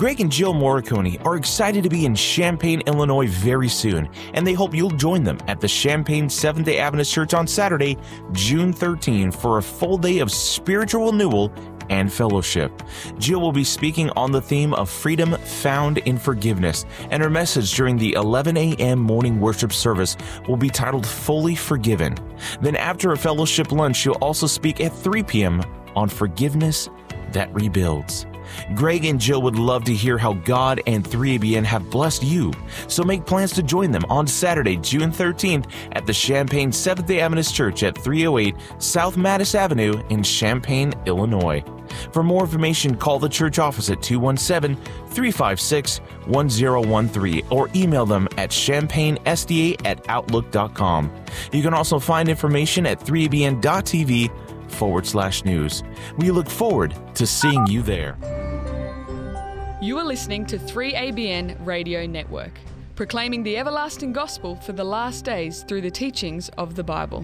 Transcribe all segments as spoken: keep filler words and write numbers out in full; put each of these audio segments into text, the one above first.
Greg and Jill Morricone are excited to be in Champaign, Illinois very soon, and they hope you'll join them at the Champaign Seventh-day Adventist Church on Saturday, June thirteenth, for a full day of spiritual renewal and fellowship. Jill will be speaking on the theme of freedom found in forgiveness, and her message during the eleven a.m. morning worship service will be titled Fully Forgiven. Then after a fellowship lunch, she'll also speak at three p.m. on forgiveness that rebuilds. Greg and Jill would love to hear how God and three A B N have blessed you, so make plans to join them on Saturday, June thirteenth at the Champaign Seventh-day Adventist Church at three oh eight South Mattis Avenue in Champaign, Illinois. For more information, call the church office at two one seven, three five six, one zero one three or email them at champaigsda at outlook dot com. You can also find information at three A B N dot T V forward slash news. We look forward to seeing you there. You are listening to three A B N Radio Network, proclaiming the everlasting gospel for the last days through the teachings of the Bible.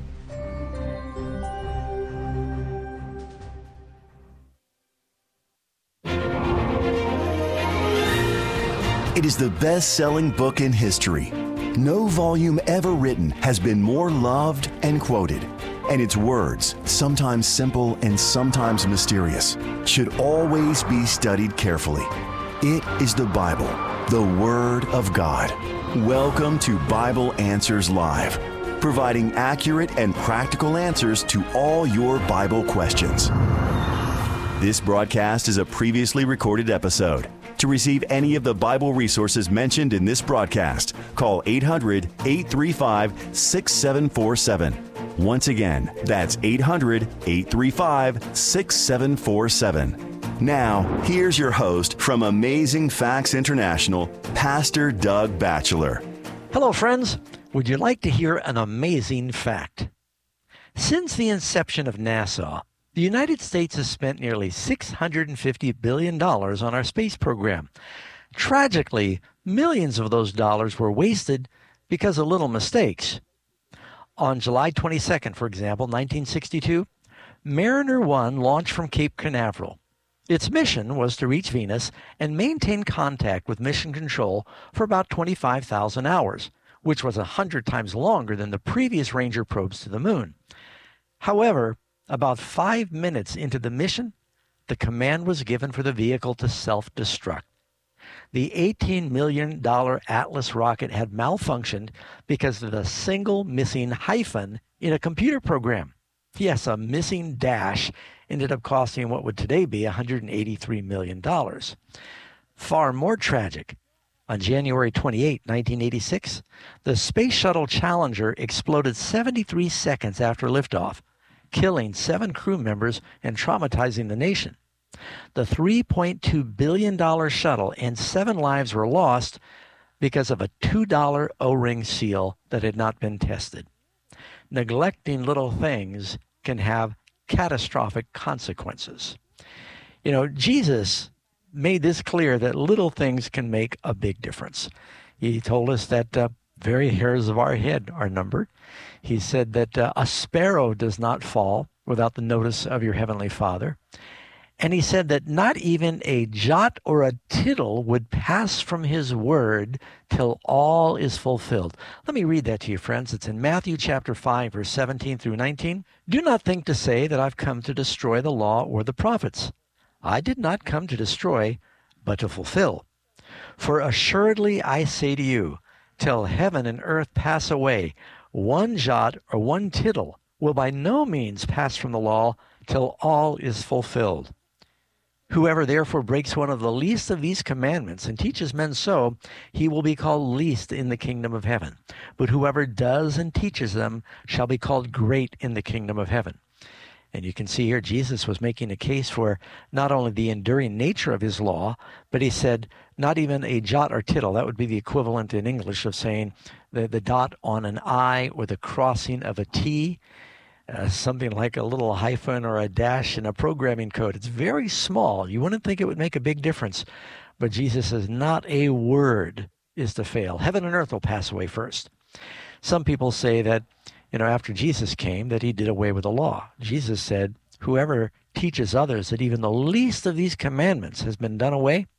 It is the best-selling book in history. No volume ever written has been more loved and quoted. And its words, sometimes simple and sometimes mysterious, should always be studied carefully. It is the Bible, the Word of God. Welcome to Bible Answers Live, providing accurate and practical answers to all your Bible questions. This broadcast is a previously recorded episode. To receive any of the Bible resources mentioned in this broadcast, call eight hundred, eight three five, six seven four seven. Once again, that's eight hundred, eight three five, six seven four seven. Now, here's your host from Amazing Facts International, Pastor Doug Batchelor. Hello, friends. Would you like to hear an amazing fact? Since the inception of NASA, the United States has spent nearly six hundred fifty billion dollars on our space program. Tragically, millions of those dollars were wasted because of little mistakes. On July twenty-second, for example, nineteen sixty-two, Mariner one launched from Cape Canaveral. Its mission was to reach Venus and maintain contact with mission control for about twenty-five thousand hours, which was one hundred times longer than the previous Ranger probes to the moon. However, about five minutes into the mission, the command was given for the vehicle to self-destruct. The eighteen million dollars Atlas rocket had malfunctioned because of a single missing hyphen in a computer program. Yes, a missing dash ended up costing what would today be one hundred eighty-three million dollars. Far more tragic, on January twenty-eighth, nineteen eighty-six, the Space Shuttle Challenger exploded seventy-three seconds after liftoff, killing seven crew members and traumatizing the nation. The three point two billion dollars shuttle and seven lives were lost because of a two dollar O-ring seal that had not been tested. Neglecting little things can have catastrophic consequences. You know, Jesus made this clear that little things can make a big difference. He told us that uh, very hairs of our head are numbered. He said that uh, a sparrow does not fall without the notice of your heavenly Father. And he said that not even a jot or a tittle would pass from his word till all is fulfilled. Let me read that to you, friends. It's in Matthew chapter five, verse seventeen through nineteen. Do not think to say that I've come to destroy the law or the prophets. I did not come to destroy, but to fulfill. For assuredly I say to you, till heaven and earth pass away, one jot or one tittle will by no means pass from the law till all is fulfilled. Whoever therefore breaks one of the least of these commandments and teaches men so, he will be called least in the kingdom of heaven. But whoever does and teaches them shall be called great in the kingdom of heaven. And you can see here Jesus was making a case for not only the enduring nature of his law, but he said not even a jot or tittle. That would be the equivalent in English of saying the, the dot on an I or the crossing of a T. Uh, something like a little hyphen or a dash in a programming code. It's very small. You wouldn't think it would make a big difference. But Jesus says not a word is to fail. Heaven and earth will pass away first. Some people say that, you know, after Jesus came, that he did away with the law. Jesus said, whoever teaches others that even the least of these commandments has been done away,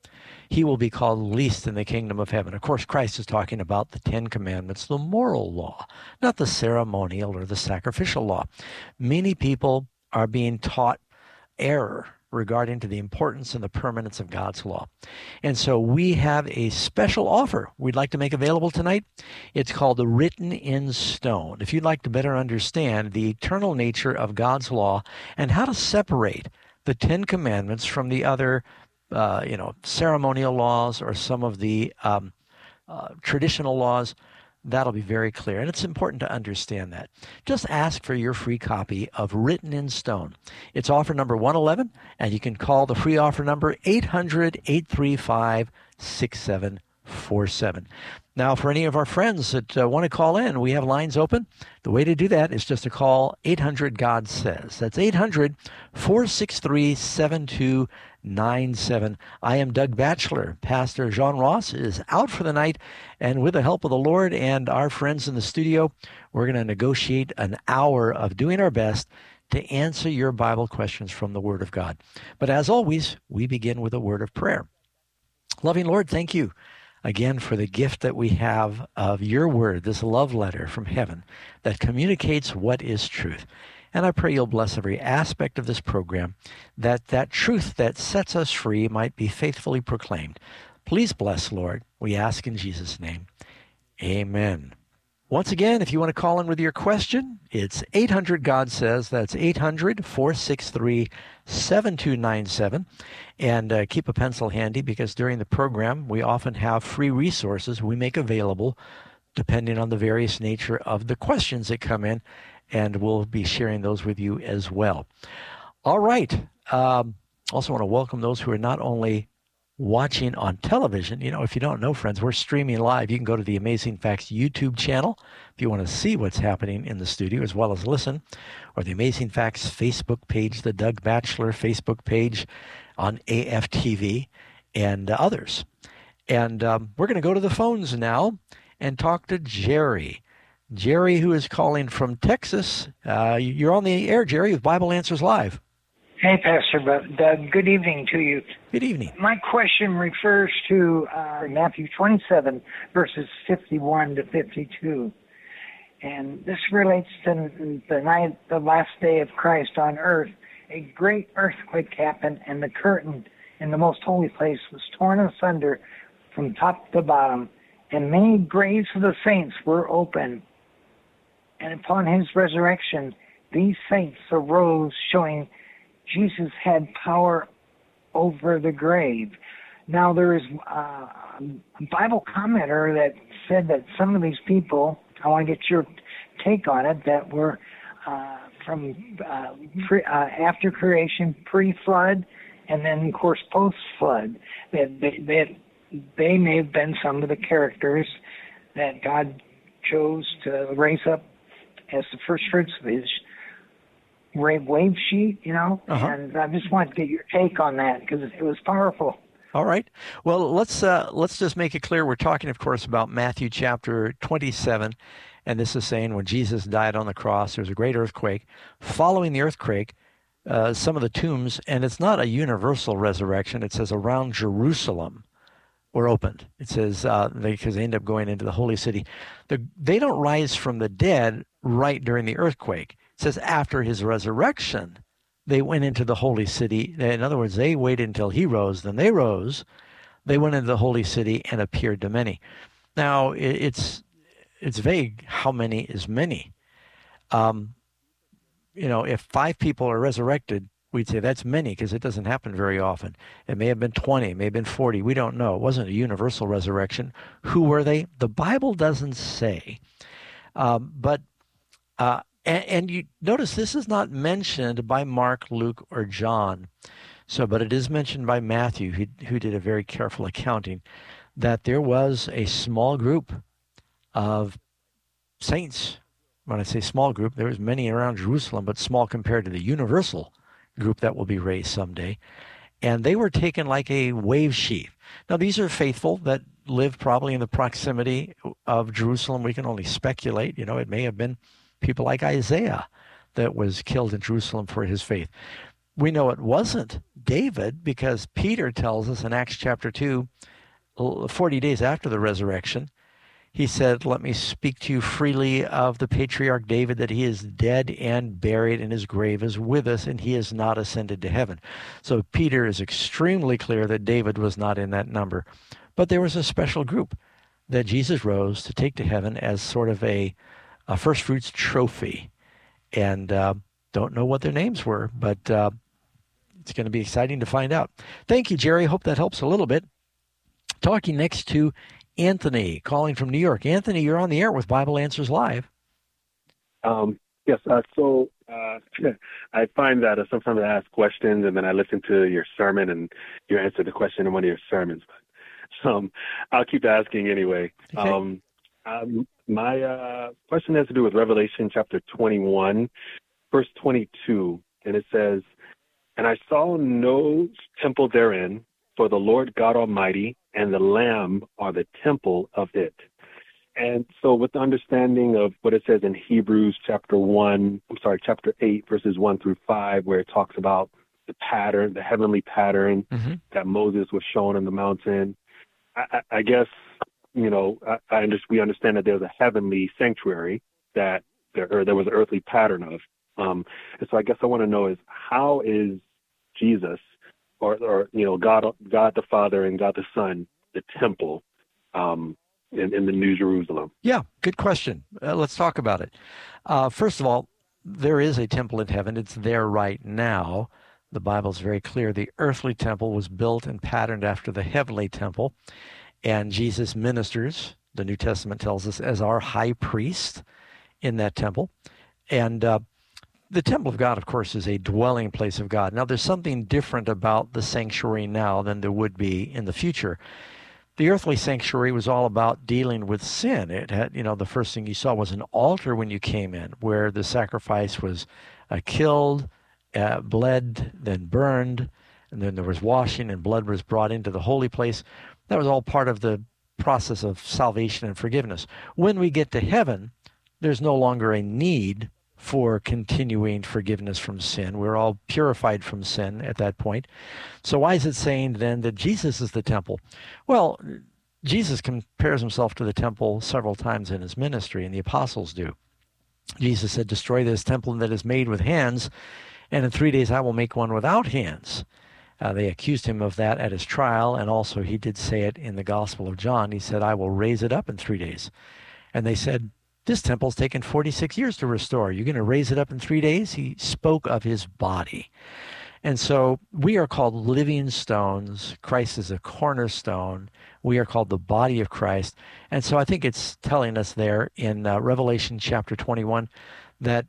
he will be called least in the kingdom of heaven. Of course, Christ is talking about the Ten Commandments, the moral law, not the ceremonial or the sacrificial law. Many people are being taught error regarding to the importance and the permanence of God's law. And so we have a special offer we'd like to make available tonight. It's called the Written in Stone. If you'd like to better understand the eternal nature of God's law and how to separate the Ten Commandments from the other, uh, you know, ceremonial laws or some of the um, uh, traditional laws, that'll be very clear. And it's important to understand that. Just ask for your free copy of Written in Stone. It's offer number one eleven, and you can call the free offer number eight hundred, eight three five, six seven four seven. Now, for any of our friends that uh, want to call in, we have lines open. The way to do that is just to call eight hundred God Says. That's eight hundred, four six three, seven two nine seven. I am Doug Batchelor. Pastor John Ross is out for the night, and with the help of the Lord and our friends in the studio, we're going to negotiate an hour of doing our best to answer your Bible questions from the Word of God. But as always, we begin with a word of prayer. Loving Lord, thank you again for the gift that we have of your word, this love letter from heaven that communicates what is truth. And I pray you'll bless every aspect of this program, that that truth that sets us free might be faithfully proclaimed. Please bless, Lord. We ask in Jesus' name. Amen. Once again, if you want to call in with your question, it's eight hundred God Says. That's eight hundred, four six three, seven two nine seven. And uh, keep a pencil handy, because during the program, we often have free resources we make available depending on the various nature of the questions that come in, and we'll be sharing those with you as well. All right. Um, also want to welcome those who are not only watching on television. You know, if you don't know, friends, we're streaming live. You can go to the Amazing Facts YouTube channel if you want to see what's happening in the studio as well as listen, or the Amazing Facts Facebook page, the Doug Batchelor Facebook page on A F T V, and uh, others. And um, we're going to go to the phones now and talk to Jerry. Jerry, who is calling from Texas. Uh, you're on the air, Jerry, with Bible Answers Live. Hey, Pastor Doug. Good evening to you. Good evening. My question refers to uh, Matthew twenty-seven, verses fifty-one to fifty-two. And this relates to the night, the last day of Christ on earth. A great earthquake happened, and the curtain in the most holy place was torn asunder from top to bottom, and many graves of the saints were opened. And upon his resurrection, these saints arose, showing Jesus had power over the grave. Now, there is uh, a Bible commenter that said that some of these people, I want to get your take on it, that were uh, from uh, pre, uh, after creation, pre-flood, and then, of course, post-flood. That they, that they may have been some of the characters that God chose to raise up as the first fruits of his wave sheet, you know, uh-huh. And I just wanted to get your take on that because it was powerful. All right. Well, let's uh, let's just make it clear. We're talking, of course, about Matthew chapter twenty-seven, and this is saying when Jesus died on the cross, there was a great earthquake. Following the earthquake, uh, some of the tombs, and it's not a universal resurrection. It says around Jerusalem were opened. It says uh, they because they end up going into the holy city. The, they don't rise from the dead right during the earthquake. It says after his resurrection, they went into the holy city. In other words, they waited until he rose, then they rose. They went into the holy city and appeared to many. Now, it's it's vague how many is many. Um, you know, if five people are resurrected, we'd say that's many because it doesn't happen very often. It may have been twenty, it may have been forty. We don't know. It wasn't a universal resurrection. Who were they? The Bible doesn't say. Um, but uh, and, and you notice this is not mentioned by Mark, Luke, or John. So, but it is mentioned by Matthew, who, who did a very careful accounting, that there was a small group of saints. When I say small group, there was many around Jerusalem, but small compared to the universal group that will be raised someday. And they were taken like a wave sheet. Now, these are faithful that live probably in the proximity of Jerusalem. We can only speculate. You know, it may have been people like Isaiah that was killed in Jerusalem for his faith. We know it wasn't David because Peter tells us in Acts chapter two, forty days after the resurrection, he said, let me speak to you freely of the patriarch David, that he is dead and buried, and his grave is with us, and he is not ascended to heaven. So Peter is extremely clear that David was not in that number. But there was a special group that Jesus rose to take to heaven as sort of a, a first fruits trophy. And uh, don't know what their names were, but uh, it's going to be exciting to find out. Thank you, Jerry. Hope that helps a little bit. Talking next to Anthony, calling from New York. Anthony, you're on the air with Bible Answers Live. Um, yes, uh, so uh, I find that uh, sometimes I ask questions and then I listen to your sermon and you answer the question in one of your sermons. But um, I'll keep asking anyway. Okay. Um, um, my uh, question has to do with Revelation chapter twenty-one, verse twenty-two, and it says, "And I saw no temple therein, for the Lord God Almighty and the Lamb are the temple of it." And so with the understanding of what it says in Hebrews chapter one, I'm sorry, chapter eight, verses one through five, where it talks about the pattern, the heavenly pattern mm-hmm. that Moses was shown on the mountain, I, I, I guess, you know, I, I under, we understand that there's a heavenly sanctuary that there, or there was an earthly pattern of. Um, and so I guess I want to know is how is Jesus or, or, you know, God, God the Father and God the Son, the temple um, in, in the New Jerusalem? Yeah, good question. Uh, let's talk about it. Uh, first of all, there is a temple in heaven. It's there right now. The Bible's very clear. The earthly temple was built and patterned after the heavenly temple, and Jesus ministers, the New Testament tells us, as our high priest in that temple. And uh, the temple of God, of course, is a dwelling place of God. Now, there's something different about the sanctuary now than there would be in the future. The earthly sanctuary was all about dealing with sin. It had, you know, the first thing you saw was an altar when you came in, where the sacrifice was uh, killed, uh, bled, then burned, and then there was washing and blood was brought into the holy place. That was all part of the process of salvation and forgiveness. When we get to heaven, there's no longer a need for continuing forgiveness from sin. We're all purified from sin at that point. So why is it saying then that Jesus is the temple? Well, Jesus compares himself to the temple several times in his ministry, and the apostles do. Jesus said, "Destroy this temple that is made with hands, and in three days I will make one without hands." Uh, they accused him of that at his trial, and also he did say it in the Gospel of John. He said, "I will raise it up in three days." And they said, "This temple's taken forty-six years to restore. You're going to raise it up in three days? He spoke of his body. And so we are called living stones. Christ is a cornerstone. We are called the body of Christ. And so I think it's telling us there in uh, Revelation chapter twenty-one that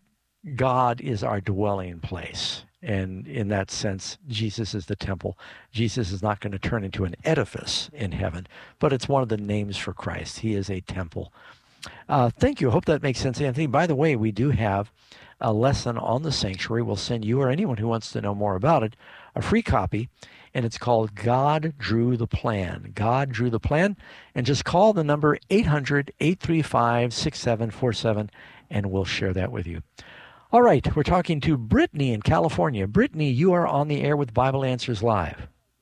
God is our dwelling place. And in that sense, Jesus is the temple. Jesus is not going to turn into an edifice in heaven, but it's one of the names for Christ. He is a temple. Uh, thank you. I hope that makes sense, Anthony. By the way, we do have a lesson on the sanctuary. We'll send you or anyone who wants to know more about it a free copy, and it's called God Drew the Plan. God Drew the Plan, and just call the number eight hundred, eight three five, six seven four seven, and we'll share that with you. All right, we're talking to Brittany in California. Brittany, you are on the air with Bible Answers Live.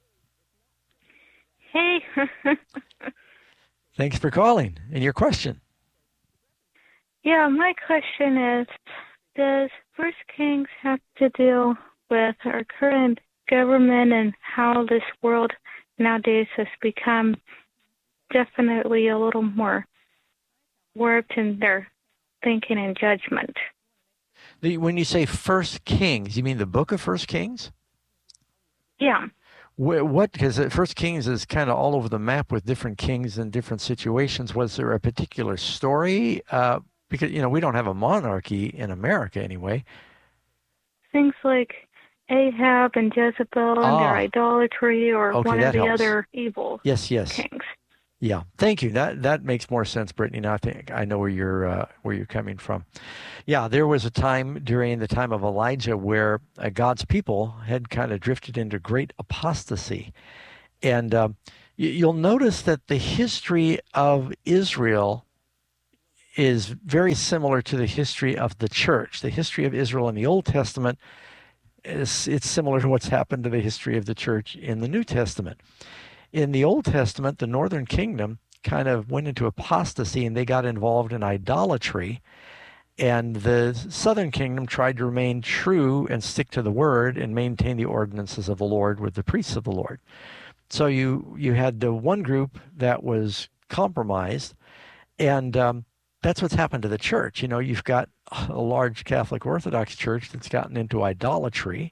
Hey. Thanks for calling. And your question? Yeah, my question is, does First Kings have to deal with our current government and how this world nowadays has become definitely a little more warped in their thinking and judgment? The, when you say First Kings, you mean the book of First Kings? Yeah. What, because First Kings is kind of all over the map with different kings and different situations. Was there a particular story? Uh, because, you know, we don't have a monarchy in America anyway. Things like Ahab and Jezebel and ah, their idolatry, or okay, one of the helps. other evil yes, yes. kings. Yeah, thank you. That that makes more sense, Brittany. Now I think I know where you're uh, where you're coming from. Yeah, there was a time during the time of Elijah where uh, God's people had kind of drifted into great apostasy, and uh, you, you'll notice that the history of Israel is very similar to the history of the church. The history of Israel in the Old Testament it's, it's similar to what's happened to the history of the church in the New Testament. In the Old Testament, the northern kingdom kind of went into apostasy and they got involved in idolatry. And the southern kingdom tried to remain true and stick to the word and maintain the ordinances of the Lord with the priests of the Lord. So you, you had the one group that was compromised, and um, that's what's happened to the church. You know, you've got a large Catholic Orthodox church that's gotten into idolatry,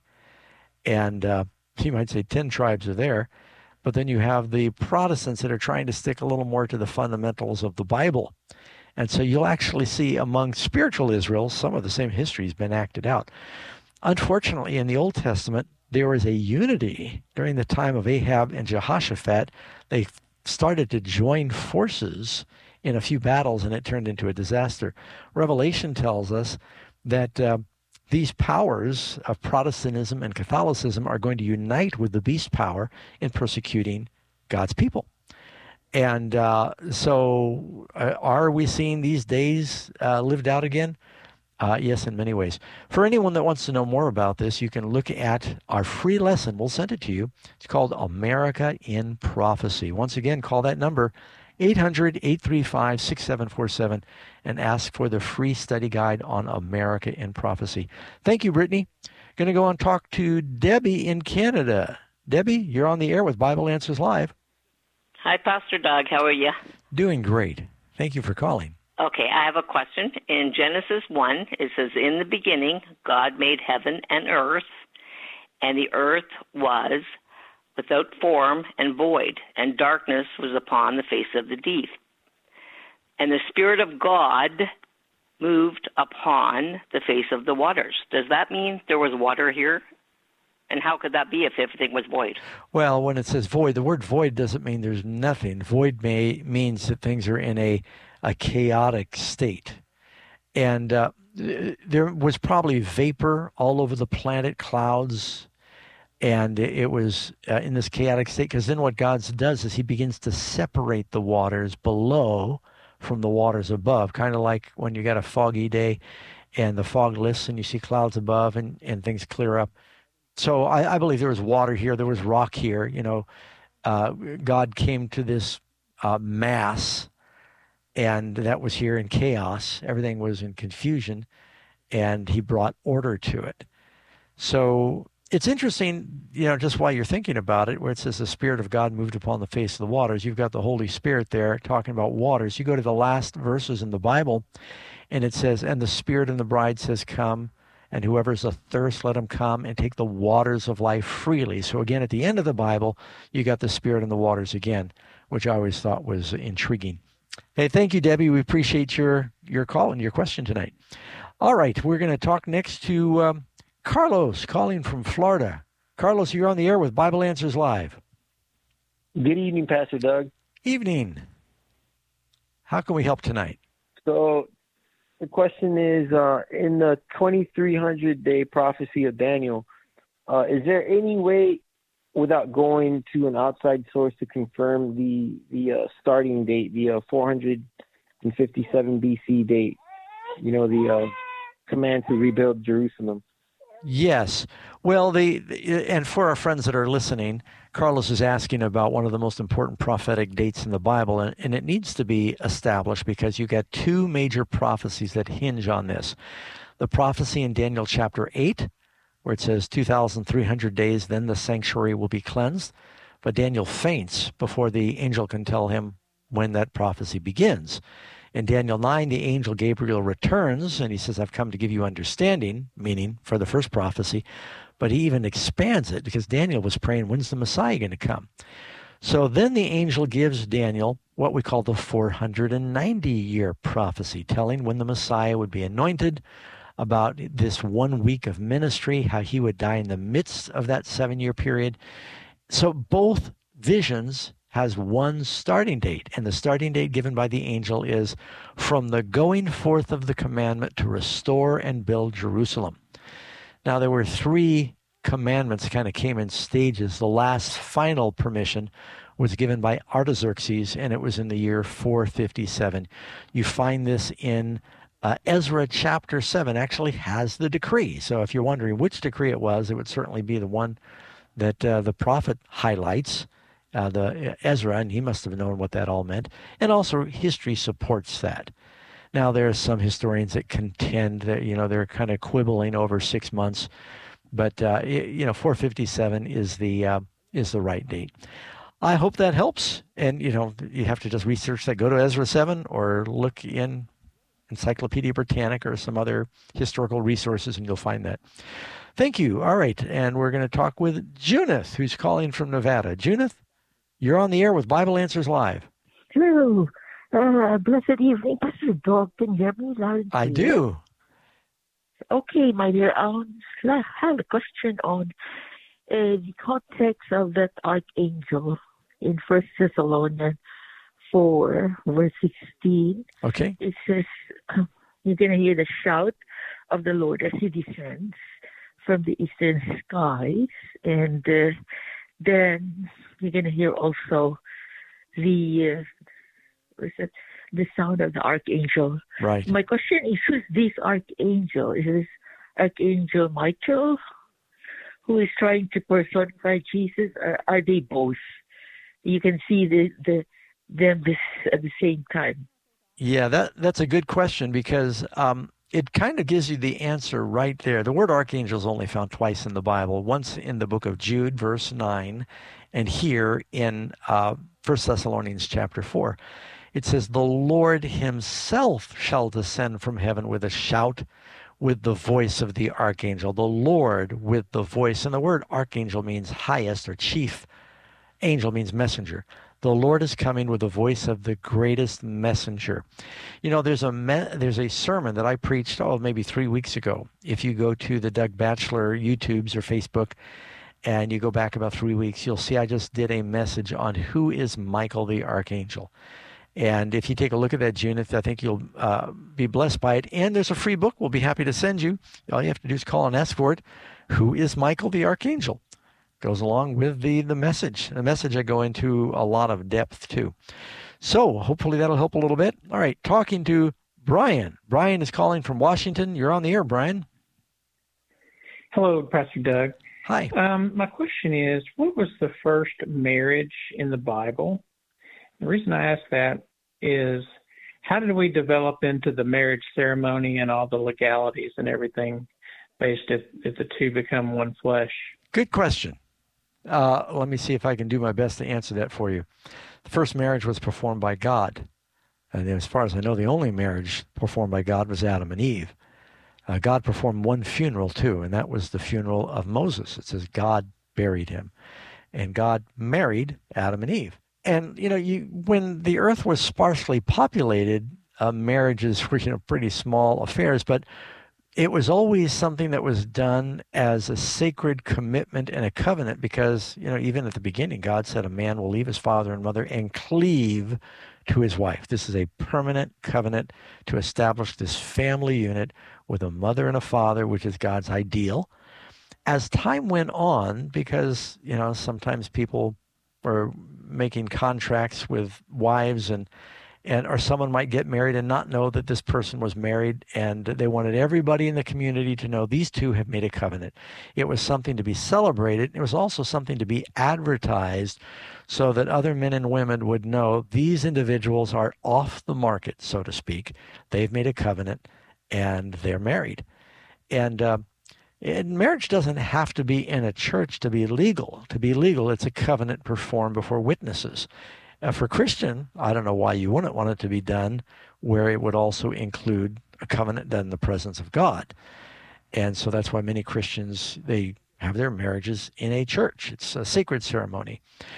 and uh, you might say ten tribes are there. But then you have the Protestants that are trying to stick a little more to the fundamentals of the Bible. And so you'll actually see among spiritual Israel, some of the same history has been acted out. Unfortunately, in the Old Testament, there was a unity during the time of Ahab and Jehoshaphat. They started to join forces in a few battles, and it turned into a disaster. Revelation tells us that uh, these powers of Protestantism and Catholicism are going to unite with the beast power in persecuting God's people. And uh, so uh, are we seeing these days uh, lived out again? Uh, yes, in many ways. For anyone that wants to know more about this, you can look at our free lesson. We'll send it to you. It's called America in Prophecy. Once again, call that number, eight hundred, eight three five, six seven four seven, and ask for the free study guide on America in Prophecy. Thank you, Brittany. Going to go and talk to Debbie in Canada. Debbie, you're on the air with Bible Answers Live. Hi, Pastor Doug. How are you? Doing great. Thank you for calling. Okay, I have a question. In Genesis one, it says, in the beginning, God made heaven and earth, and the earth was without form and void, and darkness was upon the face of the deep. And the Spirit of God moved upon the face of the waters. Does that mean there was water here? And how could that be if everything was void? Well, when it says void, the word void doesn't mean there's nothing. Void may means that things are in a, a chaotic state. And uh, there was probably vapor all over the planet, clouds, and it was uh, in this chaotic state, because then what God does is he begins to separate the waters below from the waters above, kind of like when you got a foggy day and the fog lifts and you see clouds above and, and things clear up. So I, I believe there was water here, there was rock here. You know, uh, God came to this uh, mass, and that was here in chaos. Everything was in confusion, and he brought order to it. So it's interesting, you know, just while you're thinking about it, where it says the Spirit of God moved upon the face of the waters. You've got the Holy Spirit there talking about waters. You go to the last verses in the Bible, and it says, and the Spirit and the bride says, come. And whoever's athirst, let him come and take the waters of life freely. So again, at the end of the Bible, you got the Spirit and the waters again, which I always thought was intriguing. Hey, thank you, Debbie. We appreciate your, your call and your question tonight. All right, we're going to talk next to um, Carlos calling from Florida. Carlos, you're on the air with Bible Answers Live. Good evening, Pastor Doug. Evening. How can we help tonight? So the question is, uh, in the twenty-three hundred day prophecy of Daniel, uh, is there any way, without going to an outside source, to confirm the the uh, starting date, the uh, four fifty-seven B C date, you know, the uh, command to rebuild Jerusalem? Yes. Well, the, the and for our friends that are listening, Carlos is asking about one of the most important prophetic dates in the Bible, and, and it needs to be established because you got two major prophecies that hinge on this. The prophecy in Daniel chapter eight, where it says two thousand three hundred days, then the sanctuary will be cleansed. But Daniel faints before the angel can tell him when that prophecy begins. In Daniel nine, the angel Gabriel returns, and he says, I've come to give you understanding, meaning for the first prophecy. But he even expands it because Daniel was praying, when's the Messiah going to come? So then the angel gives Daniel what we call the four hundred ninety year prophecy, telling when the Messiah would be anointed, about this one week of ministry, how he would die in the midst of that seven-year period. So both visions has one starting date, and the starting date given by the angel is from the going forth of the commandment to restore and build Jerusalem. Now, there were three commandments that kind of came in stages. The last final permission was given by Artaxerxes, and it was in the year four fifty-seven. You find this in uh, Ezra chapter seven actually has the decree. So if you're wondering which decree it was, it would certainly be the one that uh, the prophet highlights, uh, the Ezra, and he must have known what that all meant. And also history supports that. Now, there are some historians that contend that, you know, they're kind of quibbling over six months, but, uh, it, you know, four fifty-seven is the uh, is the right date. I hope that helps. And, you know, you have to just research that. Go to Ezra seven or look in Encyclopedia Britannica or some other historical resources, and you'll find that. Thank you. All right. And we're going to talk with Junith, who's calling from Nevada. Junith, you're on the air with Bible Answers Live. Hello. Uh, blessed evening, Pastor Dog. Can you hear me loud and clear? I do. Okay, my dear. Um, I have a question on uh, the context of that archangel in First Thessalonians four, verse sixteen. Okay. It says, you're going to hear the shout of the Lord as he descends from the eastern skies. And uh, then you're going to hear also the... Uh, It, the sound of the archangel. Right. My question is, who's this archangel? Is this Archangel Michael, who is trying to personify Jesus, or are they both? You can see the, the them this at the same time. Yeah, that that's a good question, because um, it kind of gives you the answer right there. The word archangel is only found twice in the Bible, once in the book of Jude, verse nine, and here in uh, First Thessalonians chapter four. It says, the Lord himself shall descend from heaven with a shout, with the voice of the archangel. The Lord with the voice. And the word archangel means highest or chief. Angel means messenger. The Lord is coming with the voice of the greatest messenger. You know, there's a me- there's a sermon that I preached, oh, maybe three weeks ago. If you go to the Doug Batchelor YouTubes or Facebook, and you go back about three weeks, you'll see I just did a message on who is Michael the Archangel. And if you take a look at that, Junith, I think you'll uh, be blessed by it. And there's a free book we'll be happy to send you. All you have to do is call and ask for it. Who is Michael the Archangel? Goes along with the, the message. The message I go into a lot of depth, too. So hopefully that'll help a little bit. All right, talking to Brian. Brian is calling from Washington. You're on the air, Brian. Hello, Pastor Doug. Hi. Um, my question is, what was the first marriage in the Bible? The reason I ask that is, how did we develop into the marriage ceremony and all the legalities and everything based if, if the two become one flesh? Good question. Uh, let me see if I can do my best to answer that for you. The first marriage was performed by God. And as far as I know, the only marriage performed by God was Adam and Eve. Uh, God performed one funeral, too, and that was the funeral of Moses. It says God buried him. And God married Adam and Eve. And, you know, you when the earth was sparsely populated, uh, marriages were, you know, pretty small affairs, but it was always something that was done as a sacred commitment and a covenant because, you know, even at the beginning, God said a man will leave his father and mother and cleave to his wife. This is a permanent covenant to establish this family unit with a mother and a father, which is God's ideal. As time went on, because, you know, sometimes people were making contracts with wives and and or someone might get married and not know that this person was married, and they wanted everybody in the community to know these two have made a covenant. It was something to be celebrated. It was also something to be advertised so that other men and women would know these individuals are off the market, so to speak. They've made a covenant and they're married. And uh, And marriage doesn't have to be in a church to be legal. To be legal, it's a covenant performed before witnesses. Uh, for Christian, I don't know why you wouldn't want it to be done where it would also include a covenant done in the presence of God. And so that's why many Christians, they have their marriages in a church. It's a sacred ceremony.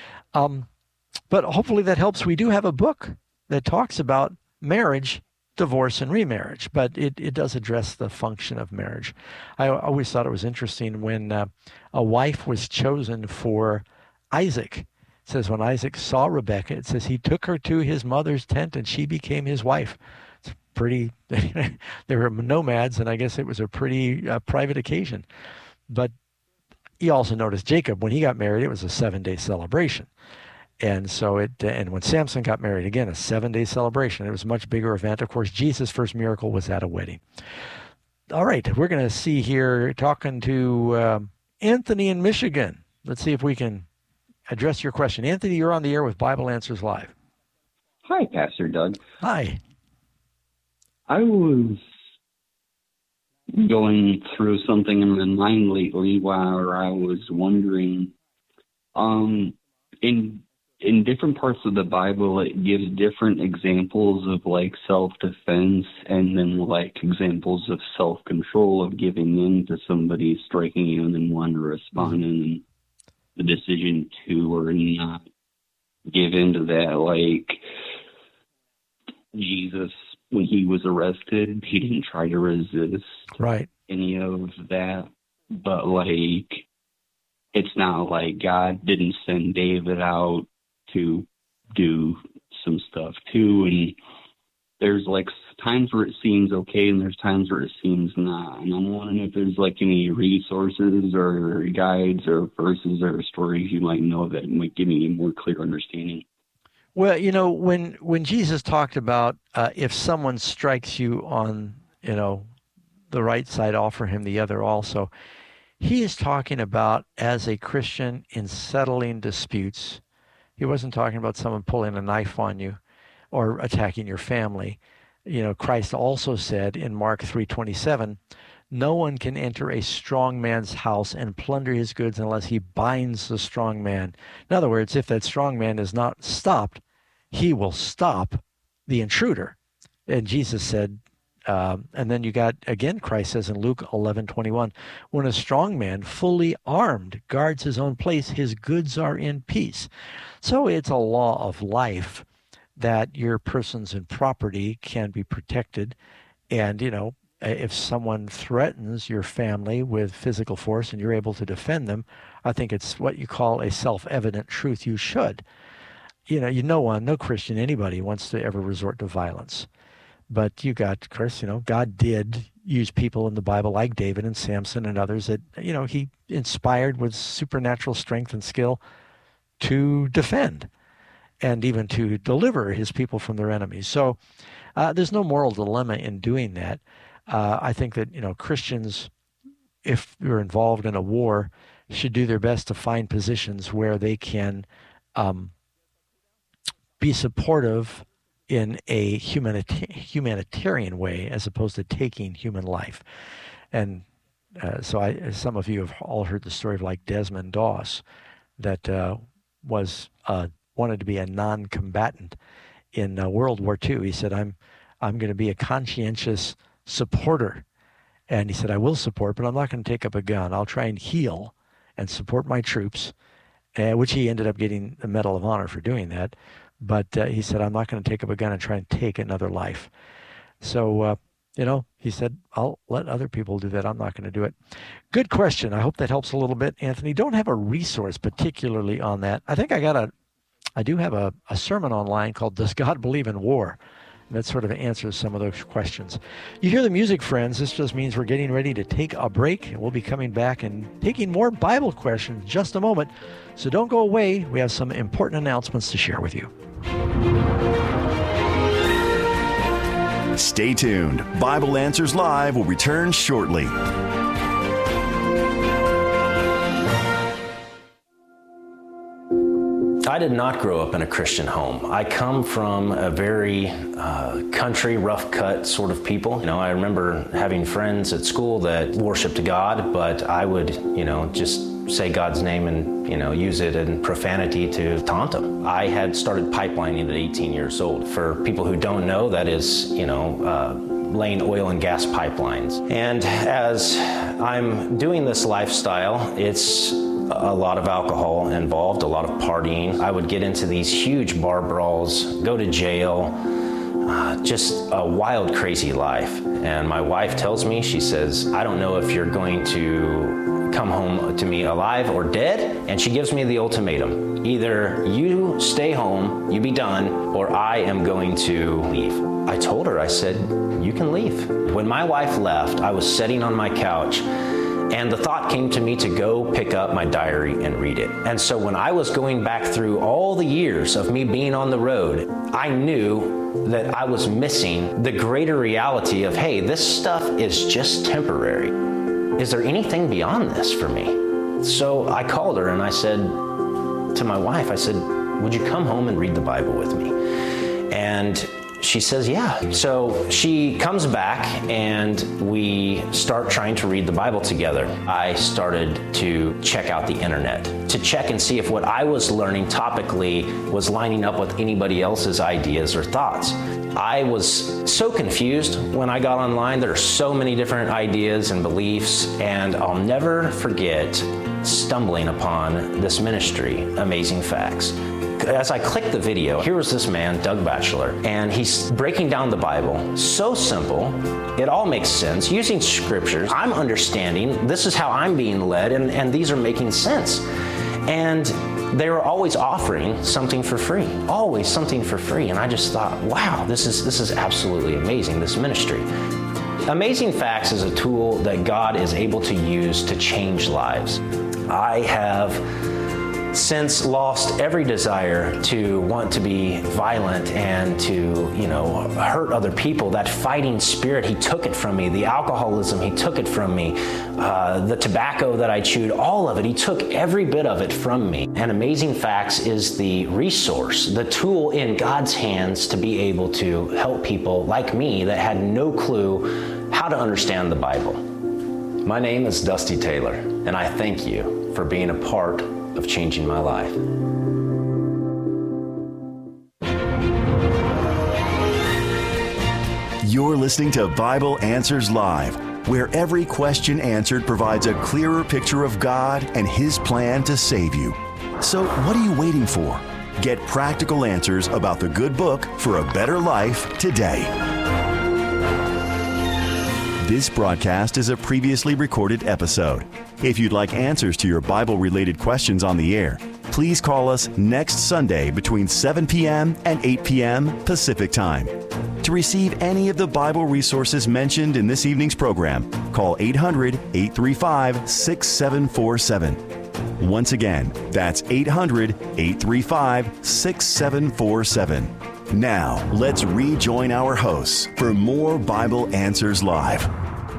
Um, but hopefully that helps. We do have a book that talks about marriage, divorce, and remarriage, but it, it does address the function of marriage. I always thought it was interesting when uh, a wife was chosen for Isaac. It says when Isaac saw Rebekah, it says he took her to his mother's tent and she became his wife. It's pretty, they were nomads, and I guess it was a pretty uh, private occasion. But you also notice Jacob, when he got married, it was a seven-day celebration. And so it, and when Samson got married, again, a seven-day celebration. It was a much bigger event. Of course, Jesus' first miracle was at a wedding. All right, we're going to see here, talking to um, Anthony in Michigan. Let's see if we can address your question. Anthony, you're on the air with Bible Answers Live. Hi, Pastor Doug. Hi. I was going through something in my mind lately where I was wondering, um, in in different parts of the Bible, it gives different examples of like self-defense and then like examples of self-control, of giving in to somebody striking you and then one responding, and the decision to or not give in to that. Like Jesus, when he was arrested, he didn't try to resist right. any of that, but like it's not like God didn't send David out to do some stuff too, and there's like times where it seems okay and there's times where it seems not, and I'm wondering if there's like any resources or guides or verses or stories you might know that might give me a more clear understanding. Well, you know, when when Jesus talked about uh, if someone strikes you on, you know, the right side, offer him the other also, he is talking about as a Christian in settling disputes. He wasn't talking about someone pulling a knife on you or attacking your family. You know, Christ also said in Mark three twenty-seven, no one can enter a strong man's house and plunder his goods unless he binds the strong man. In other words, if that strong man is not stopped, he will stop the intruder. And Jesus said, um, and then you got, again, Christ says in Luke eleven twenty-one, when a strong man, fully armed, guards his own place, his goods are in peace. So it's a law of life that your persons and property can be protected. And, you know, if someone threatens your family with physical force and you're able to defend them, I think it's what you call a self-evident truth. You should. You know, you no one, no Christian, anybody wants to ever resort to violence. But you got, of course, you know, God did use people in the Bible like David and Samson and others that, you know, he inspired with supernatural strength and skill to defend and even to deliver his people from their enemies. So uh, there's no moral dilemma in doing that. Uh, I think that, you know, Christians, if you're involved in a war, should do their best to find positions where they can um, be supportive in a humanita- humanitarian way as opposed to taking human life. And uh, so I, some of you have all heard the story of like Desmond Doss that uh, was uh, wanted to be a non-combatant in uh, World War Two. He said, I'm, I'm going to be a conscientious supporter. And he said, I will support, but I'm not going to take up a gun. I'll try and heal and support my troops, uh, which he ended up getting the Medal of Honor for doing that. But uh, he said, I'm not going to take up a gun and try and take another life. So, uh, you know, he said, I'll let other people do that. I'm not going to do it. Good question. I hope that helps a little bit, Anthony. Don't have a resource particularly on that. I think I got a, I do have a, a sermon online called Does God Believe in War? And that sort of answers some of those questions. You hear the music, friends. This just means we're getting ready to take a break, and we'll be coming back and taking more Bible questions in just a moment. So don't go away. We have some important announcements to share with you. Stay tuned. Bible Answers Live will return shortly. I did not grow up in a Christian home. I come from a very uh, country, rough-cut sort of people. You know, I remember having friends at school that worshiped God, but I would, you know, just say God's name and, you know, use it in profanity to taunt them. I had started pipelining at eighteen years old. For people who don't know, that is, you know, uh, laying oil and gas pipelines. And as I'm doing this lifestyle, it's a lot of alcohol involved, a lot of partying. I would get into these huge bar brawls, go to jail, uh, just a wild, crazy life. And my wife tells me, she says, I don't know if you're going to come home to me alive or dead. And she gives me the ultimatum. Either you stay home, you be done, or I am going to leave. I told her, I said, you can leave. When my wife left, I was sitting on my couch And the thought came to me to go pick up my diary and read it. And so when I was going back through all the years of me being on the road, I knew that I was missing the greater reality of, hey, this stuff is just temporary. Is there anything beyond this for me? So I called her and I said to my wife, I said, would you come home and read the Bible with me? And she says, yeah. So she comes back and we start trying to read the Bible together. I started to check out the internet to check and see if what I was learning topically was lining up with anybody else's ideas or thoughts. I was so confused when I got online. There are so many different ideas and beliefs, and I'll never forget stumbling upon this ministry, Amazing Facts. As I clicked the video, here was this man, Doug Batchelor, and he's breaking down the Bible. So simple. It all makes sense. Using scriptures, I'm understanding. This is how I'm being led, and, and these are making sense. And they were always offering something for free, always something for free. And I just thought, wow, this is, this is absolutely amazing, this ministry. Amazing Facts is a tool that God is able to use to change lives. I have since lost every desire to want to be violent and to, you know, hurt other people. That fighting spirit, he took it from me. The alcoholism, he took it from me. Uh, the tobacco that I chewed, all of it, he took every bit of it from me. And Amazing Facts is the resource, the tool in God's hands to be able to help people like me that had no clue how to understand the Bible. My name is Dusty Taylor, and I thank you for being a part of changing my life. You're listening to Bible Answers Live, where every question answered provides a clearer picture of God and His plan to save you. So what are you waiting for? Get practical answers about the good book for a better life today. This broadcast is a previously recorded episode. If you'd like answers to your Bible-related questions on the air, please call us next Sunday between seven p.m. and eight p.m. Pacific Time. To receive any of the Bible resources mentioned in this evening's program, call eight hundred, eight three five, six seven four seven. Once again, that's eight hundred, eight three five, six seven four seven. Now, let's rejoin our hosts for more Bible Answers Live.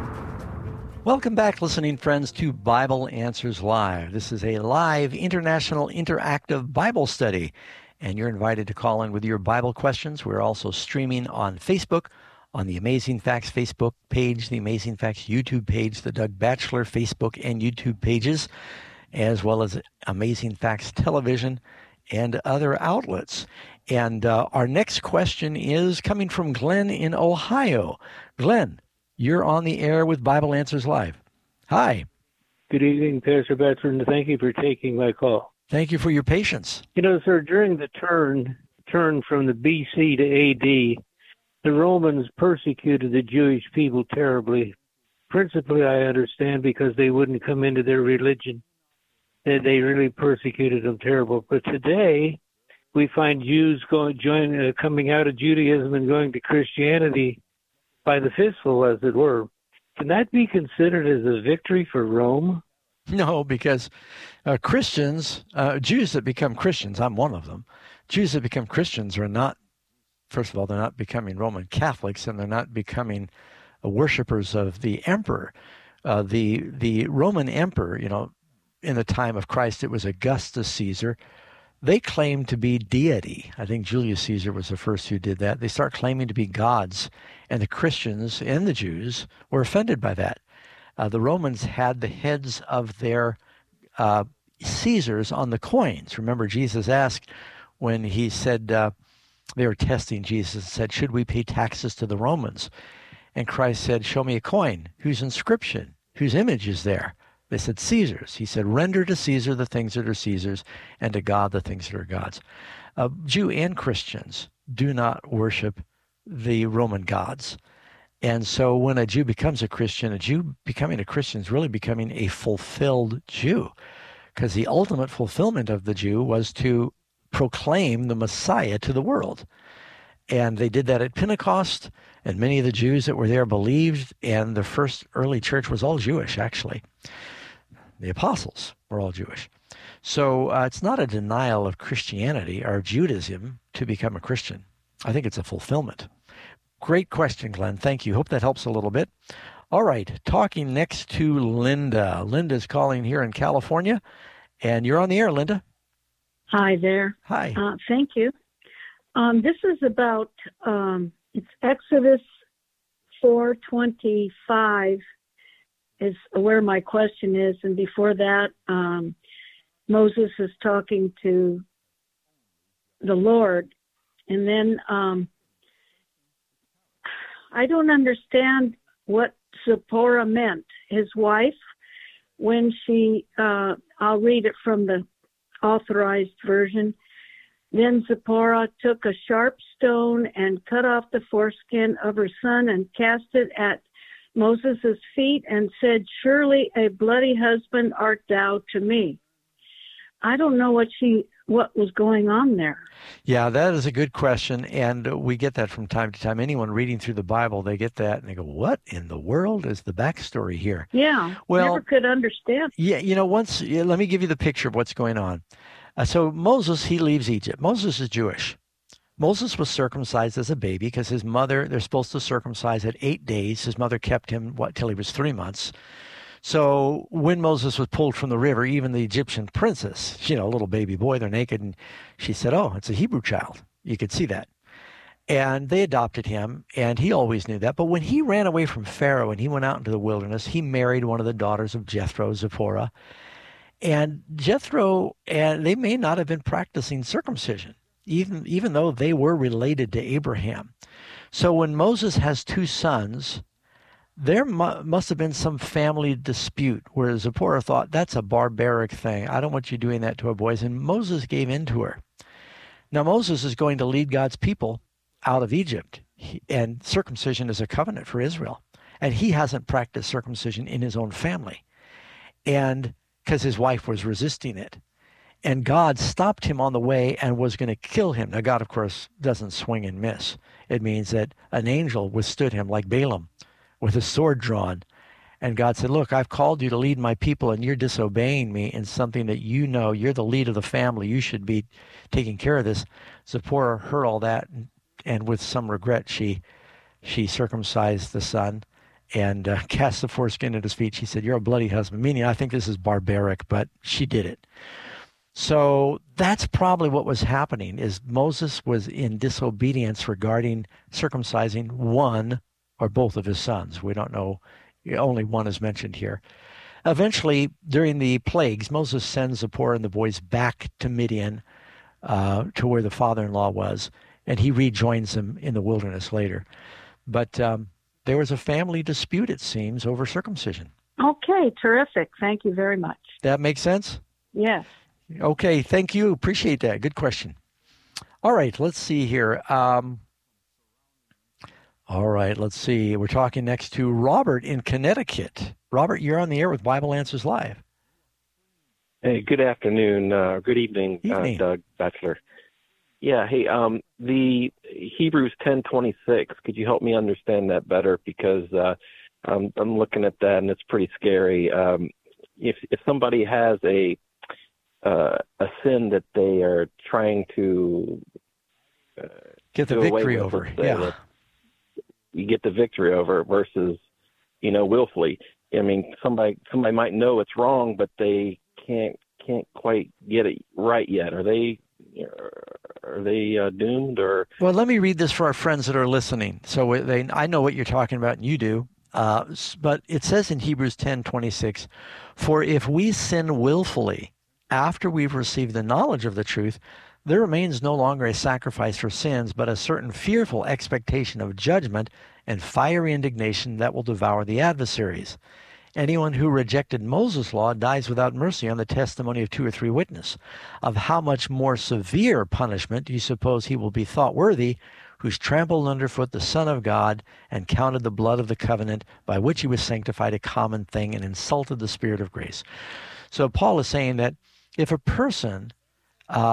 Welcome back, listening friends, to Bible Answers Live. This is a live international interactive Bible study, and you're invited to call in with your Bible questions. We're also streaming on Facebook, on the Amazing Facts Facebook page, the Amazing Facts YouTube page, the Doug Batchelor Facebook and YouTube pages, as well as Amazing Facts Television and other outlets. And uh, our next question is coming from Glenn in Ohio. Glenn, you're on the air with Bible Answers Live. Hi. Good evening, Pastor Batchelor, and thank you for taking my call. Thank you for your patience. You know, sir, during the turn, turn from the B C to A D, the Romans persecuted the Jewish people terribly. Principally, I understand, because they wouldn't come into their religion. They, they really persecuted them terrible. But today, we find Jews going, join, uh, coming out of Judaism and going to Christianity by the fistful, as it were. Can that be considered as a victory for Rome? No, because uh, Christians, uh, Jews that become Christians, I'm one of them, Jews that become Christians are not, first of all, they're not becoming Roman Catholics, and they're not becoming uh, worshipers of the emperor. Uh, the the Roman emperor, you know, in the time of Christ, it was Augustus Caesar. They claimed to be deity. I think Julius Caesar was the first who did that. They start claiming to be gods, and the Christians and the Jews were offended by that. Uh, the Romans had the heads of their uh, Caesars on the coins. Remember, Jesus asked when he said, uh, they were testing Jesus and said, should we pay taxes to the Romans? And Christ said, show me a coin. Whose inscription? Whose image is there? They said, Caesar's. He said, render to Caesar the things that are Caesar's, and to God the things that are God's. Uh, Jew and Christians do not worship the Roman gods. And so when a Jew becomes a Christian, a Jew becoming a Christian is really becoming a fulfilled Jew, because the ultimate fulfillment of the Jew was to proclaim the Messiah to the world. And they did that at Pentecost, and many of the Jews that were there believed, and the first early church was all Jewish, actually. The apostles were all Jewish. So uh, it's not a denial of Christianity or Judaism to become a Christian. I think it's a fulfillment. Great question, Glenn. Thank you. Hope that helps a little bit. All right, talking next to Linda. Linda's calling here in California, and you're on the air, Linda. Hi there. Hi. Uh, thank you. Um, this is about, um, it's Exodus four twenty-five is where my question is. And before that, um, Moses is talking to the Lord. And then um, I don't understand what Zipporah meant. His wife, when she, uh, I'll read it from the authorized version. Then Zipporah took a sharp stone and cut off the foreskin of her son and cast it at Moses' feet and said, "Surely a bloody husband art thou to me." I don't know what she, what was going on there. Yeah, that is a good question, and we get that from time to time. Anyone reading through the Bible, they get that, and they go, what in the world is the backstory here? Yeah, well, never could understand. Yeah, you know, once, yeah, let me give you the picture of what's going on. Uh, so Moses, he leaves Egypt. Moses is Jewish. Moses was circumcised as a baby because his mother, they're supposed to circumcise at eight days. His mother kept him, what, till he was three months. So when Moses was pulled from the river, even the Egyptian princess, you know, a little baby boy, they're naked, and she said, oh, it's a Hebrew child. You could see that. And they adopted him, and he always knew that. But when he ran away from Pharaoh and he went out into the wilderness, he married one of the daughters of Jethro, Zipporah. And Jethro, and they may not have been practicing circumcision, even, even though they were related to Abraham. So when Moses has two sons, there mu- must have been some family dispute where Zipporah thought, that's a barbaric thing. I don't want you doing that to our boys. And Moses gave in to her. Now Moses is going to lead God's people out of Egypt, he, and circumcision is a covenant for Israel. And he hasn't practiced circumcision in his own family. And because his wife was resisting it. And God stopped him on the way and was going to kill him. Now, God, of course, doesn't swing and miss. It means that an angel withstood him like Balaam with a sword drawn. And God said, look, I've called you to lead my people, and you're disobeying me in something that you know. You're the lead of the family. You should be taking care of this. Zipporah heard all that, and, and with some regret, she she circumcised the son and uh, cast the foreskin at his feet. She said, you're a bloody husband, meaning I think this is barbaric, but she did it. So that's probably what was happening, is Moses was in disobedience regarding circumcising one or both of his sons. We don't know. Only one is mentioned here. Eventually, during the plagues, Moses sends Zipporah and the boys back to Midian, uh, to where the father-in-law was, and he rejoins them in the wilderness later. But um, there was a family dispute, it seems, over circumcision. Okay, terrific. Thank you very much. That makes sense? Yes. Okay, thank you. Appreciate that. Good question. All right, let's see here. Um, all right, let's see. We're talking next to Robert in Connecticut. Robert, you're on the air with Bible Answers Live. Hey, good afternoon, uh, good evening, evening. Uh, Doug Batchelor. Yeah, hey, um, the Hebrews ten twenty-six, could you help me understand that better? Because uh, I'm, I'm looking at that, and it's pretty scary. Um, if if somebody has a uh, a sin that they are trying to uh, get the do away victory with, over, say, yeah, you get the victory over versus, you know, willfully. I mean, somebody somebody might know it's wrong, but they can't can't quite get it right yet. Are they are they uh, doomed? Or well, let me read this for our friends that are listening. So they, I know what you're talking about, and you do. Uh, but it says in Hebrews ten twenty-six, "For if we sin willfully after we've received the knowledge of the truth, there remains no longer a sacrifice for sins, but a certain fearful expectation of judgment and fiery indignation that will devour the adversaries. Anyone who rejected Moses' law dies without mercy on the testimony of two or three witnesses. Of how much more severe punishment do you suppose he will be thought worthy, who's trampled underfoot the Son of God and counted the blood of the covenant by which he was sanctified a common thing and insulted the Spirit of grace?" So Paul is saying that if a person uh,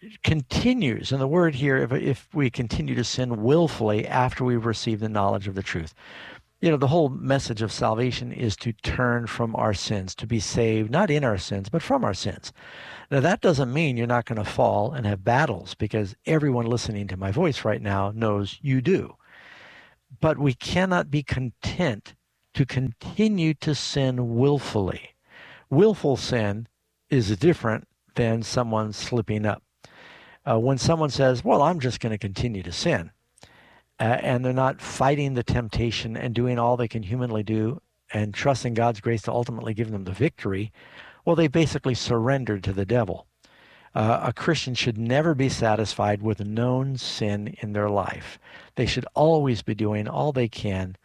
continues, and the word here, if, if we continue to sin willfully after we've received the knowledge of the truth. You know, the whole message of salvation is to turn from our sins, to be saved, not in our sins, but from our sins. Now, that doesn't mean you're not going to fall and have battles, because everyone listening to my voice right now knows you do. But we cannot be content to continue to sin willfully. Willful sin is different than someone slipping up. Uh, when someone says, well, I'm just going to continue to sin, uh, and they're not fighting the temptation and doing all they can humanly do and trusting God's grace to ultimately give them the victory, well, they basically surrendered to the devil. Uh, a Christian should never be satisfied with known sin in their life. They should always be doing all they can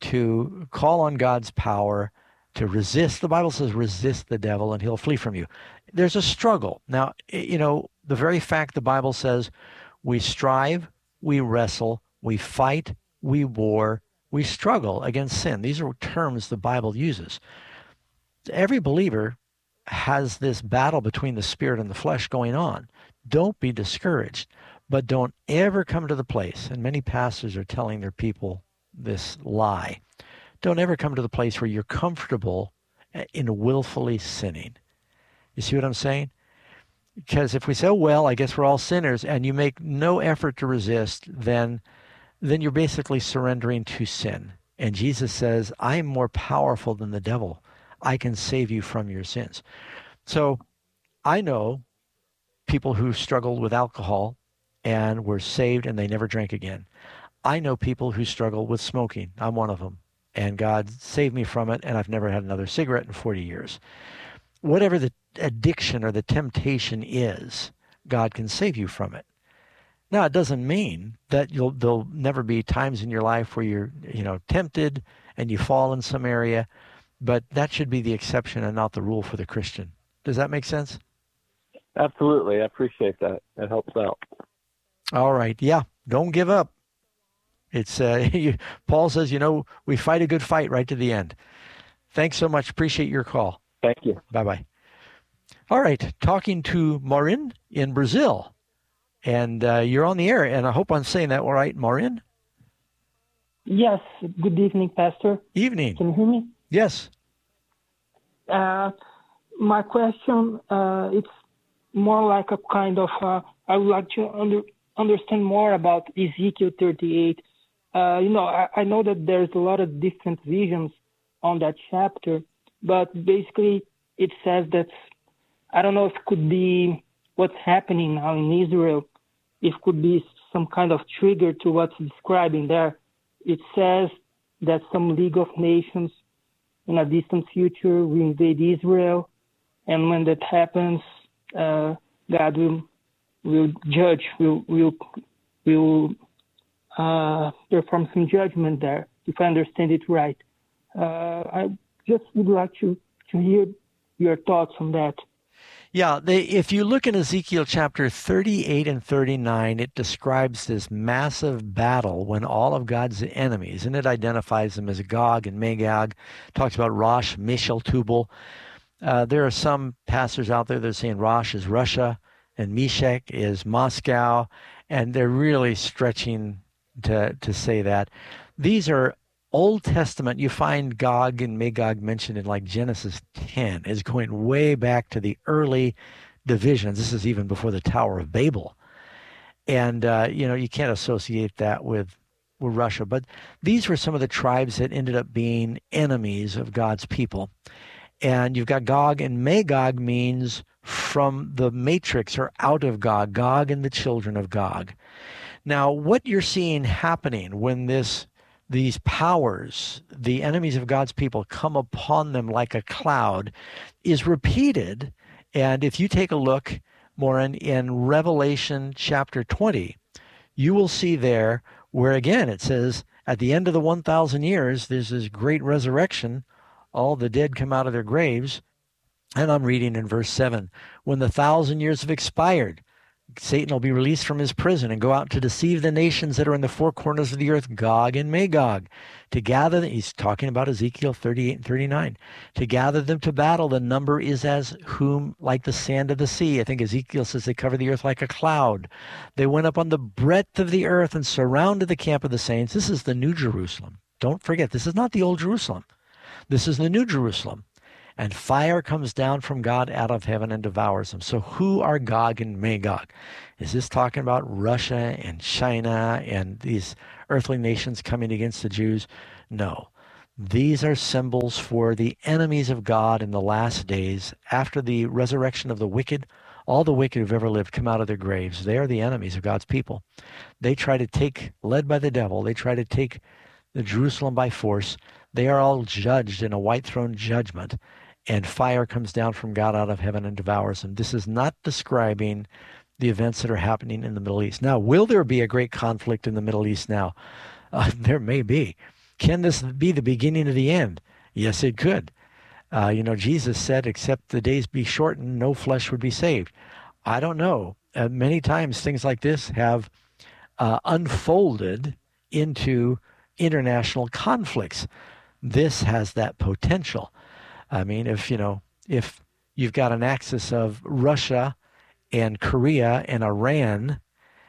to call on God's power, to resist. The Bible says resist the devil and he'll flee from you. There's a struggle. Now, you know, the very fact the Bible says we strive, we wrestle, we fight, we war, we struggle against sin. These are terms the Bible uses. Every believer has this battle between the spirit and the flesh going on. Don't be discouraged, but don't ever come to the place, and many pastors are telling their people this lie, don't ever come to the place where you're comfortable in willfully sinning. You see what I'm saying? Because if we say, oh, well, I guess we're all sinners, and you make no effort to resist, then, then you're basically surrendering to sin. And Jesus says, I am more powerful than the devil. I can save you from your sins. So I know people who struggled with alcohol and were saved and they never drank again. I know people who struggle with smoking. I'm one of them. And God saved me from it, and I've never had another cigarette in forty years. Whatever the addiction or the temptation is, God can save you from it. Now, it doesn't mean that you'll there'll never be times in your life where you're, you know, tempted and you fall in some area, but that should be the exception and not the rule for the Christian. Does that make sense? Absolutely. I appreciate that. That helps out. All right. Yeah. Don't give up. It's uh, you, Paul says, you know, we fight a good fight right to the end. Thanks so much. Appreciate your call. Thank you. Bye-bye. All right. Talking to Maureen in Brazil. And uh, you're on the air, and I hope I'm saying that all right, Maureen? Yes. Good evening, Pastor. Evening. Can you hear me? Yes. Uh, my question, uh, it's more like a kind of, uh, I would like to under, understand more about Ezekiel thirty-eight. Uh, you know, I, I know that there's a lot of different visions on that chapter, but basically it says that, I don't know if it could be what's happening now in Israel, if it could be some kind of trigger to what's describing there. It says that some League of Nations in a distant future will invade Israel, and when that happens, uh, God will will judge, will will will uh, perform some judgment there, if I understand it right. Uh, I just would like to, to hear your thoughts on that. Yeah, they, if you look in Ezekiel chapter thirty-eight and thirty-nine, it describes this massive battle when all of God's enemies, and it identifies them as Gog and Magog, talks about Rosh, Mishal, Tubal. Uh, there are some pastors out there that are saying Rosh is Russia and Meshach is Moscow, and they're really stretching to, to say that. These are Old Testament. You find Gog and Magog mentioned in like Genesis ten, is going way back to the early divisions. This is even before the Tower of Babel. And, uh, you know, you can't associate that with, with Russia. But these were some of the tribes that ended up being enemies of God's people. And you've got Gog, and Magog means from the matrix or out of Gog, Gog and the children of Gog. Now, what you're seeing happening when this these powers, the enemies of God's people, come upon them like a cloud, is repeated. And if you take a look more in, in Revelation chapter twenty, you will see there where, again, it says, at the end of the one thousand years, there's this great resurrection. All the dead come out of their graves. And I'm reading in verse seven, when the thousand years have expired, Satan will be released from his prison and go out to deceive the nations that are in the four corners of the earth, Gog and Magog, to gather them. He's talking about Ezekiel thirty-eight and thirty-nine. To gather them to battle, the number is as whom like the sand of the sea. I think Ezekiel says they cover the earth like a cloud. They went up on the breadth of the earth and surrounded the camp of the saints. This is the New Jerusalem. Don't forget, this is not the old Jerusalem. This is the New Jerusalem. And fire comes down from God out of heaven and devours them. So who are Gog and Magog? Is this talking about Russia and China and these earthly nations coming against the Jews? No. These are symbols for the enemies of God in the last days. After the resurrection of the wicked, all the wicked who've ever lived come out of their graves. They are the enemies of God's people. They try to take, led by the devil, they try to take the Jerusalem by force. They are all judged in a white throne judgment. And fire comes down from God out of heaven and devours them. This is not describing the events that are happening in the Middle East. Now, will there be a great conflict in the Middle East now? Uh, there may be. Can this be the beginning of the end? Yes, it could. Uh, you know, Jesus said, except the days be shortened, no flesh would be saved. I don't know. Uh, many times things like this have uh, unfolded into international conflicts. This has that potential. I mean, if, you know, if you've got an axis of Russia and Korea and Iran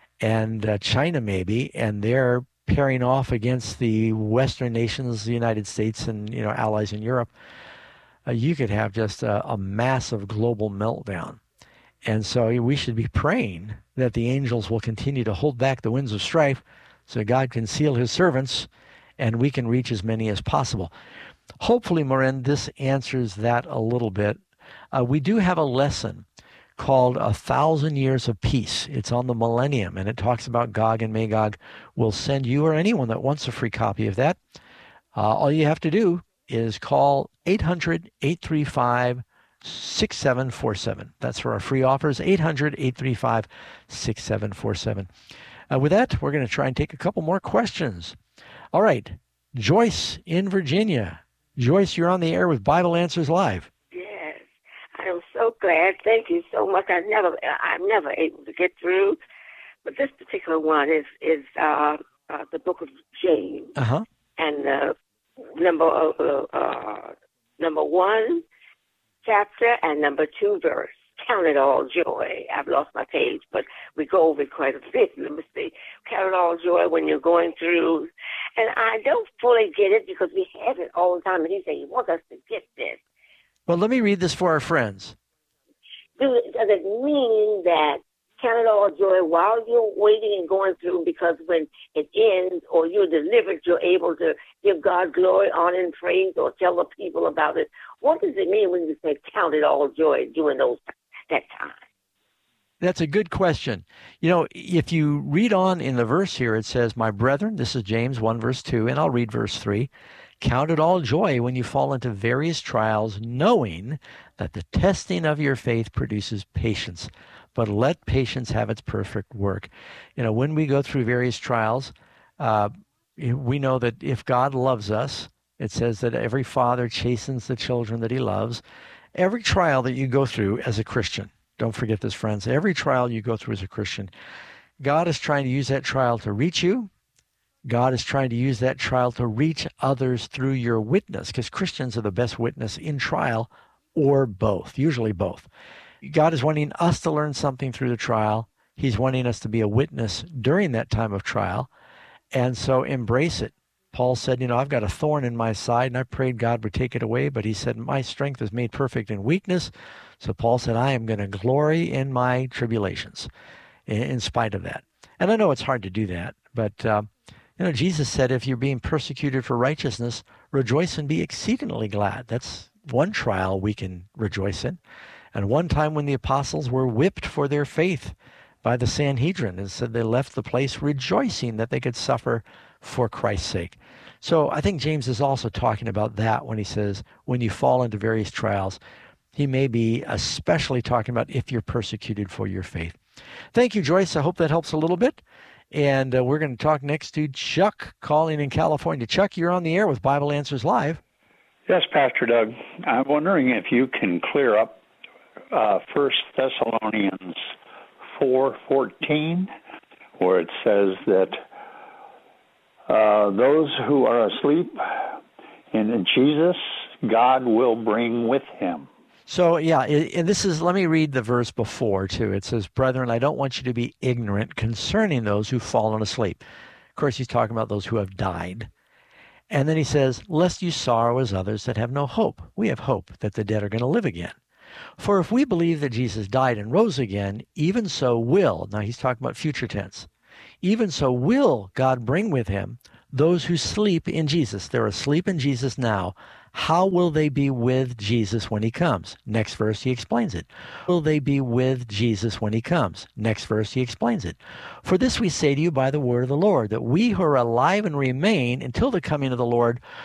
and uh, China maybe, and they're pairing off against the Western nations, the United States and, you know, allies in Europe, uh, you could have just a, a massive global meltdown. And so we should be praying that the angels will continue to hold back the winds of strife so God can seal his servants and we can reach as many as possible. Hopefully, Maureen, this answers that a little bit. Uh, we do have a lesson called A Thousand Years of Peace. It's on the Millennium, and it talks about Gog and Magog. We'll send you or anyone that wants a free copy of that. Uh, all you have to do is call eight hundred, eight three five, six seven four seven. That's for our free offers, eight hundred, eight three five, six seven four seven. Uh, with that, we're going to try and take a couple more questions. All right, Joyce in Virginia. Joyce, you're on the air with Bible Answers Live. Yes, I'm so glad. Thank you so much. I never, I'm never able to get through, but this particular one is is uh, uh, the Book of James, uh-huh. and uh, number uh, uh, number one chapter and number two verse. Count it all joy. I've lost my page, but we go over it quite a bit. Let me see. Count it all joy when you're going through. And I don't fully get it because we have it all the time. And he said he wants us to get this. Well, let me read this for our friends. Do, does it mean that count it all joy while you're waiting and going through, because when it ends or you're delivered, you're able to give God glory, honor, and praise, or tell the people about it? What does it mean when you say count it all joy during those that time? That's a good question. You know, if you read on in the verse here, it says, my brethren, this is James one, verse two, and I'll read verse three. Count it all joy when you fall into various trials, knowing that the testing of your faith produces patience. But let patience have its perfect work. You know, when we go through various trials, uh, we know that if God loves us, it says that every father chastens the children that he loves. Every trial that you go through as a Christian, don't forget this, friends, every trial you go through as a Christian, God is trying to use that trial to reach you. God is trying to use that trial to reach others through your witness, because Christians are the best witness in trial, or both, usually both. God is wanting us to learn something through the trial. He's wanting us to be a witness during that time of trial, and so embrace it. Paul said, you know, I've got a thorn in my side, and I prayed God would take it away, but he said, my strength is made perfect in weakness. So Paul said, I am going to glory in my tribulations in, in spite of that. And I know it's hard to do that, but, uh, you know, Jesus said, if you're being persecuted for righteousness, rejoice and be exceedingly glad. That's one trial we can rejoice in. And one time when the apostles were whipped for their faith by the Sanhedrin, and said they left the place rejoicing that they could suffer for Christ's sake. So I think James is also talking about that when he says, when you fall into various trials. He may be especially talking about if you're persecuted for your faith. Thank you, Joyce. I hope that helps a little bit. And uh, we're going to talk next to Chuck calling in California. Chuck, you're on the air with Bible Answers Live. Yes, Pastor Doug. I'm wondering if you can clear up uh, First Thessalonians four fourteen, where it says that uh, those who are asleep in Jesus, God will bring with him. So, yeah, and this is, let me read the verse before, too. It says, brethren, I don't want you to be ignorant concerning those who've fallen asleep. Of course, he's talking about those who have died. And then he says, lest you sorrow as others that have no hope. We have hope that the dead are going to live again. For if we believe that Jesus died and rose again, even so will, now he's talking about future tense, even so will God bring with him those who sleep in Jesus. They're asleep in Jesus now. How will they be with Jesus when he comes? Next verse, he explains it. Will they be with Jesus when he comes? Next verse, he explains it. For this we say to you by the word of the Lord, that we who are alive and remain until the coming of the Lord